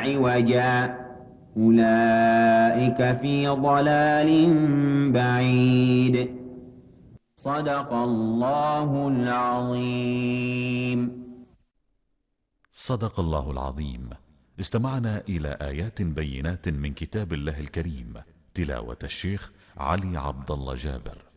عوجا أولئك في ضلال بعيد. صدق الله العظيم. صدق الله العظيم. استمعنا إلى آيات بينات من كتاب الله الكريم، تلاوة الشيخ علي عبد الله جابر.